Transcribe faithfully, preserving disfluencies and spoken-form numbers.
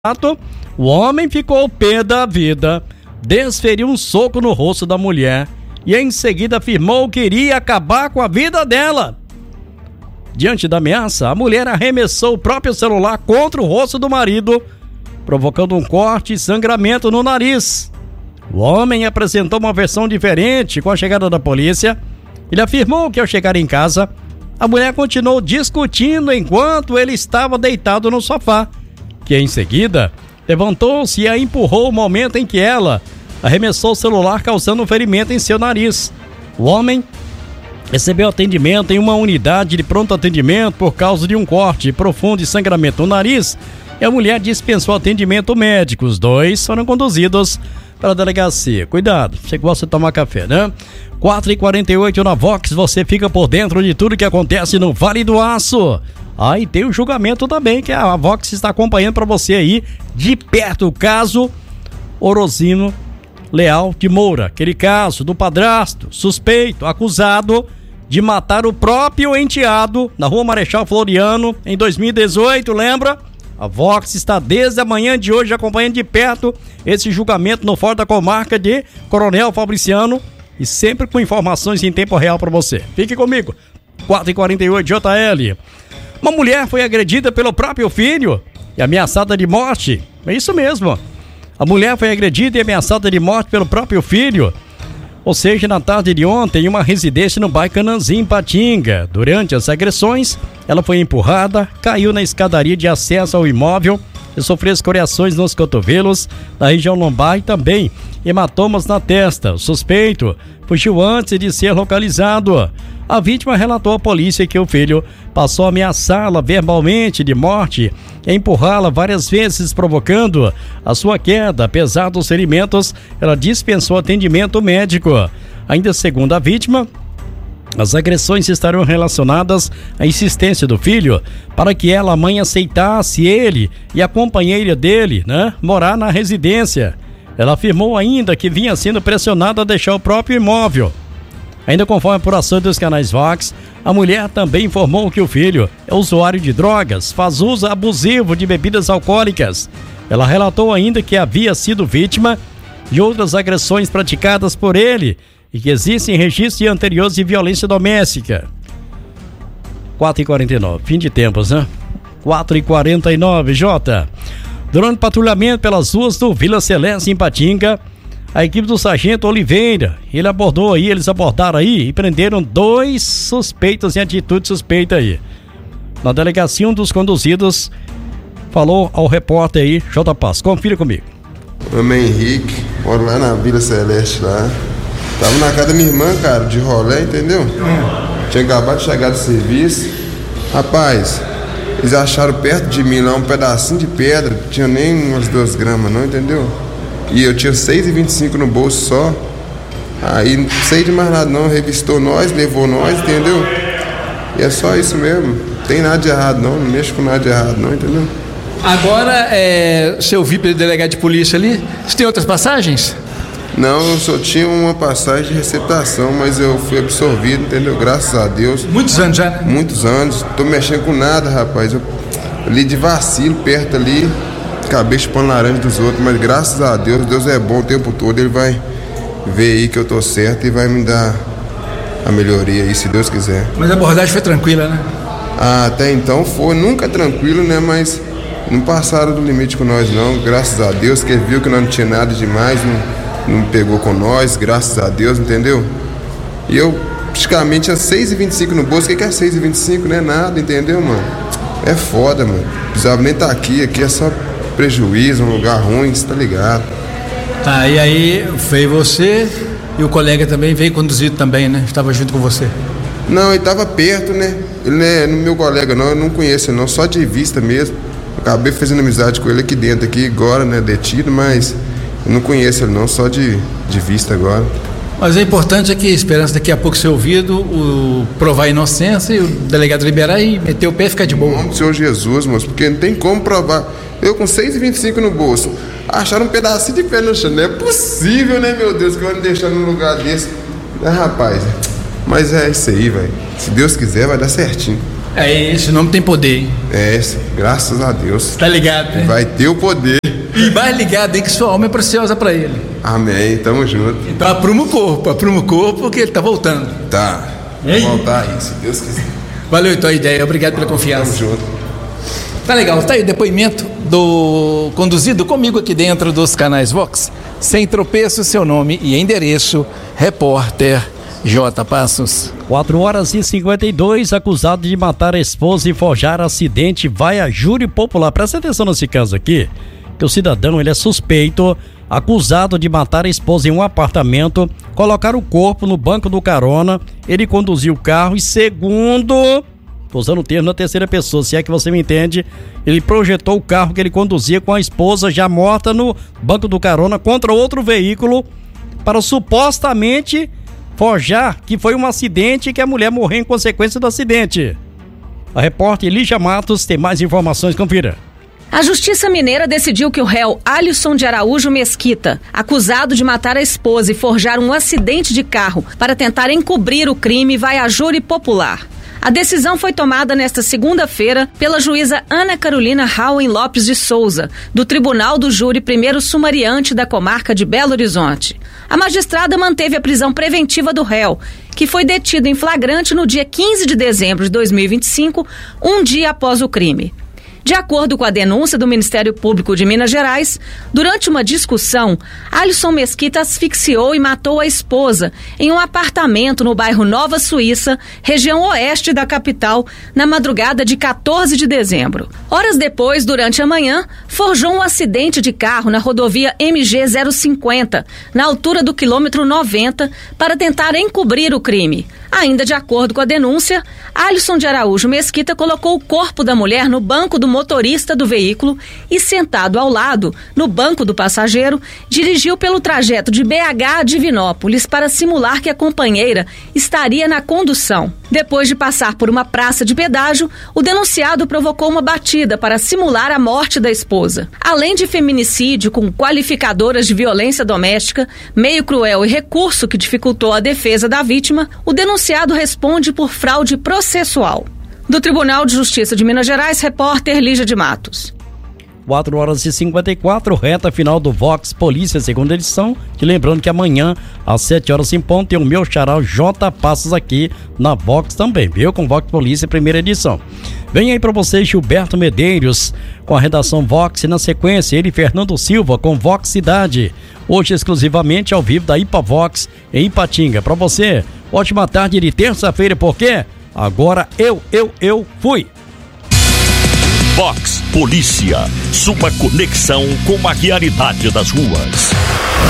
O homem ficou pé da vida, desferiu um soco no rosto da mulher e em seguida afirmou que iria acabar com a vida dela. Diante da ameaça, a mulher arremessou o próprio celular contra o rosto do marido, provocando um corte e sangramento no nariz. O homem apresentou uma versão diferente com a chegada da polícia. Ele afirmou que ao chegar em casa, a mulher continuou discutindo enquanto ele estava deitado no sofá, que em seguida levantou-se e a empurrou no momento em que ela arremessou o celular, causando um ferimento em seu nariz. O homem recebeu atendimento em uma unidade de pronto atendimento por causa de um corte profundo e sangramento no nariz, e a mulher dispensou atendimento médico. Os dois foram conduzidos para a delegacia. Cuidado, você gosta de tomar café, né? quatro e quarenta e oito na Vox, você fica por dentro de tudo que acontece no Vale do Aço. Ah, e tem o julgamento também que a Vox está acompanhando para você aí de perto, o caso Orozino Leal de Moura, aquele caso do padrasto suspeito, acusado de matar o próprio enteado na Rua Marechal Floriano em dois mil e dezoito, lembra? A Vox está desde a manhã de hoje acompanhando de perto esse julgamento no Fórum da Comarca de Coronel Fabriciano e sempre com informações em tempo real para você. Fique comigo. quatro e quarenta e oito J L. Uma mulher foi agredida pelo próprio filho e ameaçada de morte. É isso mesmo. A mulher foi agredida e ameaçada de morte pelo próprio filho. Ou seja, na tarde de ontem, em uma residência no bairro Cananzinho, Patinga. Durante as agressões, ela foi empurrada, caiu na escadaria de acesso ao imóvel e sofreu escoriações nos cotovelos, na região lombar e também hematomas na testa. O suspeito fugiu antes de ser localizado. A vítima relatou à polícia que o filho passou a ameaçá-la verbalmente de morte e empurrá-la várias vezes, provocando a sua queda. Apesar dos ferimentos, ela dispensou atendimento médico. Ainda segundo a vítima, as agressões estarão relacionadas à insistência do filho para que ela, a mãe, aceitasse ele e a companheira dele, né, morar na residência. Ela afirmou ainda que vinha sendo pressionada a deixar o próprio imóvel. Ainda conforme a apuração dos canais Vox, a mulher também informou que o filho é usuário de drogas, faz uso abusivo de bebidas alcoólicas. Ela relatou ainda que havia sido vítima de outras agressões praticadas por ele e que existem registros anteriores de violência doméstica. quatro e quarenta e nove, fim de tempos, né? quatro e quarenta e nove, Jota. Durante o patrulhamento pelas ruas do Vila Celeste, em Patinga, a equipe do Sargento Oliveira, ele abordou aí, eles abordaram aí e prenderam dois suspeitos em atitude suspeita aí. Na delegacia, um dos conduzidos falou ao repórter aí, J. Paz, confira comigo. Meu nome é Henrique, moro lá na Vila Celeste lá. Tava na casa da minha irmã, cara, de rolê, entendeu? Tinha acabado de chegar do serviço. Rapaz, eles acharam perto de mim lá um pedacinho de pedra, não tinha nem umas duas gramas não, entendeu? E eu tinha seis e vinte e cinco no bolso só. Aí não sei de mais nada não, revistou nós, levou nós, entendeu? E é só isso mesmo, não tem nada de errado não, não mexo com nada de errado não, entendeu? Agora, é, se eu vi pelo delegado de polícia ali, você tem outras passagens? Não, eu só tinha uma passagem de receptação, mas eu fui absorvido, entendeu? Graças a Deus. Muitos anos já, né? Muitos anos, tô mexendo com nada, rapaz. Eu ali de vacilo, perto ali, acabei chupando laranja dos outros, mas graças a Deus, Deus é bom o tempo todo, Ele vai ver aí que eu tô certo e vai me dar a melhoria aí, se Deus quiser. Mas a abordagem foi tranquila, né? Ah, até então foi, nunca tranquilo, né? Mas não passaram do limite com nós não, graças a Deus, que Ele viu que nós não tinha nada demais, não... não pegou com nós, graças a Deus, entendeu? E eu praticamente tinha seis e vinte e cinco no bolso. O que é seis e vinte e cinco? Não é nada, entendeu, mano? É foda, mano. Não precisava nem estar aqui, aqui é só prejuízo, um lugar ruim, você tá ligado? Tá, e aí veio você e o colega também veio conduzido também, né? Estava junto com você. Não, ele tava perto, né? Ele não é meu colega não, eu não conheço ele não, só de vista mesmo. Eu acabei fazendo amizade com ele aqui dentro, aqui agora, né, detido, mas... eu não conheço ele não, só de, de vista agora. Mas é importante é que a esperança daqui a pouco ser ouvido, o provar a inocência e o delegado liberar e meter o pé e ficar de boa. Em nome do Senhor Jesus, moço, porque não tem como provar. Eu com seis e vinte e cinco no bolso, acharam um pedacinho de pé no chão. Não é possível, né, meu Deus, que eu vou me deixar num lugar desse. É, rapaz, mas é isso aí, velho. Se Deus quiser, vai dar certinho. É, esse nome tem poder, hein? É, graças a Deus. Tá ligado, né? Vai ter o poder. E mais ligado aí que sua alma é preciosa pra ele. Amém, tamo junto. Então apruma o corpo, apruma o corpo porque ele tá voltando. Tá, vou voltar aí, se Deus quiser. Valeu então a ideia, obrigado pela confiança. Tamo junto. Tá legal, tá aí o depoimento do conduzido comigo aqui dentro dos canais Vox, sem tropeço, seu nome e endereço, repórter J. Passos. quatro horas e cinquenta e dois, acusado de matar a esposa e forjar acidente, vai a júri popular. Presta atenção nesse caso aqui, que o cidadão ele é suspeito, acusado de matar a esposa em um apartamento, colocar o corpo no banco do carona, ele conduziu o carro e segundo, tô usando o termo na terceira pessoa, se é que você me entende, ele projetou o carro que ele conduzia com a esposa já morta no banco do carona contra outro veículo para supostamente forjar que foi um acidente e que a mulher morreu em consequência do acidente. A repórter Lígia Matos tem mais informações, confira. A Justiça Mineira decidiu que o réu Alisson de Araújo Mesquita, acusado de matar a esposa e forjar um acidente de carro para tentar encobrir o crime, vai a júri popular. A decisão foi tomada nesta segunda-feira pela juíza Ana Carolina Howen Lopes de Souza, do Tribunal do Júri Primeiro Sumariante da comarca de Belo Horizonte. A magistrada manteve a prisão preventiva do réu, que foi detido em flagrante no dia quinze de dezembro de dois mil e vinte e cinco, um dia após o crime. De acordo com a denúncia do Ministério Público de Minas Gerais, durante uma discussão, Alisson Mesquita asfixiou e matou a esposa em um apartamento no bairro Nova Suíça, região oeste da capital, na madrugada de quatorze de dezembro. Horas depois, durante a manhã, forjou um acidente de carro na rodovia M G zero cinquenta, na altura do quilômetro noventa, para tentar encobrir o crime. Ainda de acordo com a denúncia, Alisson de Araújo Mesquita colocou o corpo da mulher no banco do motorista do veículo e, sentado ao lado, no banco do passageiro, dirigiu pelo trajeto de B H a Divinópolis para simular que a companheira estaria na condução. Depois de passar por uma praça de pedágio, o denunciado provocou uma batida para simular a morte da esposa. Além de feminicídio com qualificadoras de violência doméstica, meio cruel e recurso que dificultou a defesa da vítima, o denunciado responde por fraude processual. Do Tribunal de Justiça de Minas Gerais, repórter Lígia de Matos. quatro horas e cinquenta e quatro, reta final do Vox Polícia, segunda edição. E lembrando que amanhã, às sete horas em ponto, tem o meu xará J. Passos aqui na Vox também, viu? Com Vox Polícia, primeira edição. Vem aí pra vocês Gilberto Medeiros, com a redação Vox, e na sequência ele Fernando Silva, com Vox Cidade. Hoje exclusivamente ao vivo da Ipavox, em Ipatinga. Pra você, ótima tarde de terça-feira, porque agora eu, eu, eu fui. Vox Polícia, sua conexão com a realidade das ruas.